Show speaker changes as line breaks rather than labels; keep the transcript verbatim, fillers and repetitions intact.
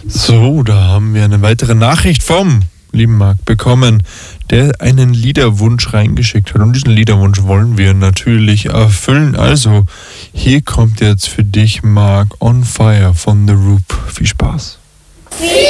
So, da haben wir eine weitere Nachricht vom lieben Marc bekommen, der einen Liederwunsch reingeschickt hat. Und diesen Liederwunsch wollen wir natürlich erfüllen. Also, hier kommt jetzt für dich, Marc, On Fire von The Roop. Viel Spaß.